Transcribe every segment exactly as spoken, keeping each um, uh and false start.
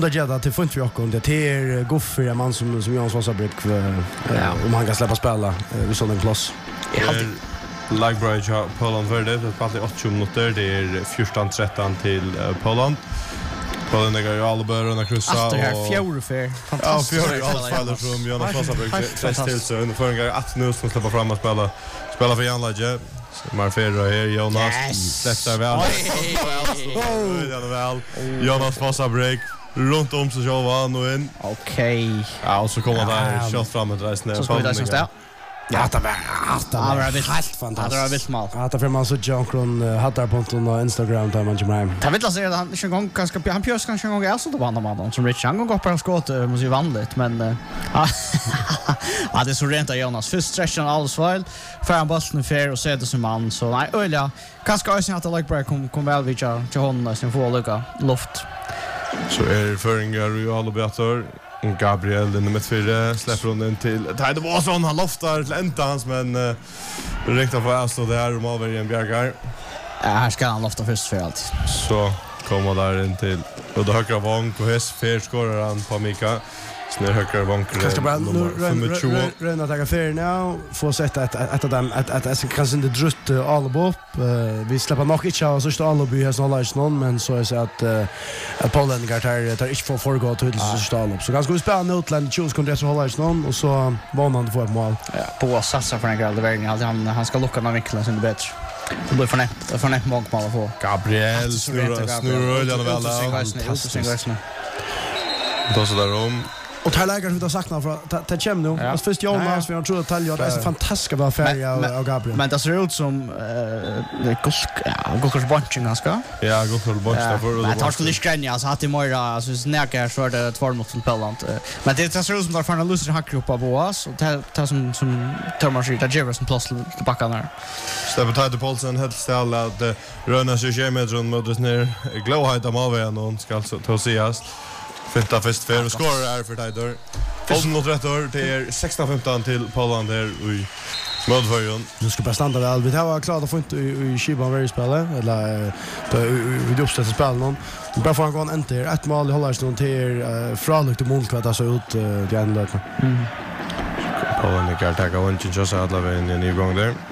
Det gör det till funt för och det är Goffer en man som som Jonas Vasabrek ja om han kan släppa spela vi sån en klass. Lagbridge Poland värde det på åttio minuter det är fjorton tretton till Poland. Poland är ju alla börjar och kryssa och här fjärde för fantastiskt. Ja, fjärde allfall från Jonas Vasabrek test till så under förra gången att nu ska släppa fram och spela spela för Jan Lage. Marfera här Jonas släppte väl. Oj, väl. Jonas Vasabrek runt om så jag var nu in. Okej. Ja, och så kommer där shot fram med resten så spelar det där. Ja, det var det var helt fantastiskt. Det var vilt mal. Ja, det för man så John hattar på på Instagram där man kommer hem. Jag vill säga att han en gång ganska han pjös kanske en gång är så då var han man som Rich han går på skott måste ju vanligt men ja ja det är så rent att Jonas först stretchen alls väl för han bollen fair och ser det som man så nej öliga kanske också att like break kom kom väl vi till honom sen får lucka luft. Så är föringar ju alla bättre. Gabriel den med fyra släpper hon den till. Det var sån han loftar till ända hans men uh, riktigt för Aslo där om över en Bjärgar. Ja, här ska han lofta först för allt. Så kommer där in till och då högra vank och häst fair skorar han på Mika. Snär högra vank nummer tjugo. Rönna ta fair nu får sätta ett ett av dem ett ett ett kanske inte drutt alla upp. Vi släpper nog inte av så står alla by här så alla någon men så är så att att Polen går där där inte får förgå till så står alla upp. Så ganska vi spela Nordland choose kunde så hålla någon och så vann han få ett mål. Ja, på satsa för en grej det vägen han han ska locka någon vinklar sen det bättre. Det blir för nätt för nätt mål på få. Gabriel snurrar snurrar den väl där. Då så där om och tar lägger vi då saknar för ta kem nu. Alltså först Jonas vi har tror att talja det är så fantastiskt bra färg av Gabriel. Men det ser ut som det kusk ja, Gokers bunching ganska. Ja, Gokers bunch där för. Jag tar skulle skränja så att det mer alltså snäcker så det två mot till Pelland. Men det ser ut som där för en loser hack på Boas och ta som som Thomas Rita Jevers som plats tillbaka där. Stäpper Tide Paulsen helt ställ att röna sig geometron mot ner glowhide av Malven och ska alltså ta sig Finta fest för scorer är för Tider. Folsen mot rätt år till sexton femton till Poland där i Smödfören. Nu ska bara stanna väl. Vi har klart att få inte i Kiban very spela eller vi uppsätter spel någon. Bara får han gå en enter ett mål i Hollandston till fralukt och målkvart så ut det ändå. Mm. Poland kan ta gå inte just alla vägen i ny gång där.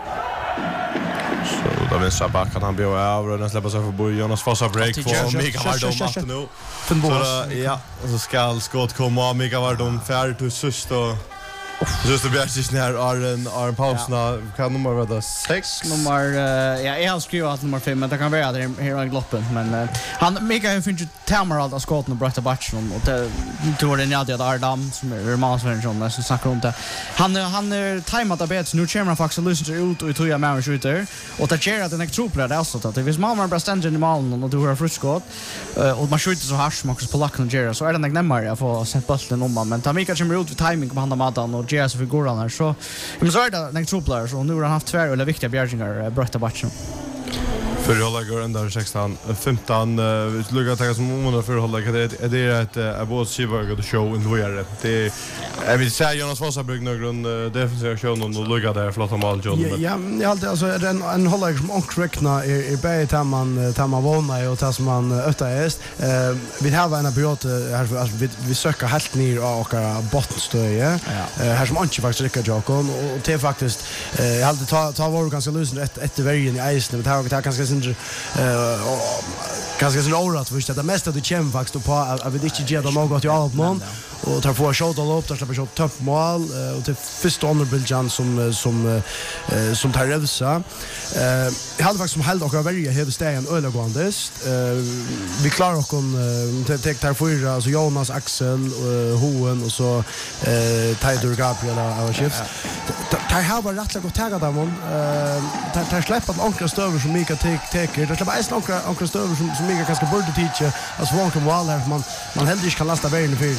Så då vill Sabak kan han bli av och den släpper sig för Jonas Fossa break för Mika Vardom nu. Så ja, så ska skott komma Mika Vardom färd till sist och just det blir just när Aron Aron Paulsna kan nummer vad det sex nummer ja jag har skrivit att nummer fem men det kan vara där här i gloppen men han Mika har funnit Tamar alla skotten och bröta batchen och det tror den jag det Ardam som är Romansvän som så snackar om det han han är timat av bets nu chamber faktiskt lyssnar ut och tror jag med skjuter och det ger att den extra det alltså att det finns mamma bara ständer i malen och du har fruskott och man skjuter så hash man på lacken och Gerard så är det nog nämmer jag får sett bollen om men ta Mika kommer ut vid timing på handa maten och Gerard så för går han här så men så är det den extra så nu har han haft två eller viktiga bjärgingar bröta batchen. För hålla går ändå sexton femton vi lugga ta som om för hålla det är det ett about Chicago the show in where det jag vill säga Jonas Fossabygg någon defensiv show och lugga där flotta mål John. Ja, jag alltid alltså en en håller som onkräkna är är bä man tar man våna och tar som man ötta är eh vi har en period här alltså vi vi söker helt ner och bottenstöje här som inte faktiskt rycker Jakob och det är faktiskt jag alltid ta ta var ganska lösen ett ett vägen i isen men det har ganska eh ganska så orat för det mesta det käm faktiskt på att vi inte ger dem något till allt någon och tar på shot all upp där släpper shot topp mål och till första honorable chans som som som tar revsa eh jag hade faktiskt som helt och välja hela stegen ölegåendes eh vi klarar oss kon tek tar för alltså Jonas Axel Hoen och så eh Tider Gabriel och shift tar har bara rätt att ta dem eh tar tar släppa att ankra stöver som Mika tek tek det släppa är ankra ankra stöver som som Mika kanske borde teacha alltså vad kan wall här man man helt inte kan lasta vägen för det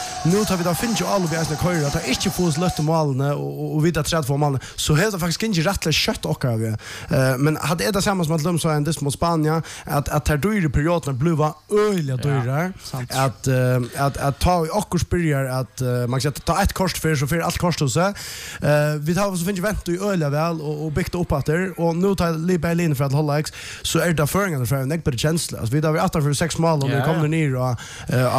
nu tar vi då finns ju alla vi är köra att inte få oss lätt målen och och vidare träd för målen så helt faktiskt inte rättligt kött och vi eh men hade det samma som att Lum sa en mot Spanien att att här dyra perioden blev var öliga dyra att att att ta i och börjar att man ska ta ett kort för så för allt kostar så eh vi tar så finns ju vänt i öliga väl och och byggt upp att det och nu tar Lee Berlin för att hålla ex så är det förringen för en näck på känsla alltså vi där vi åtta för sex mål och vi kommer ner och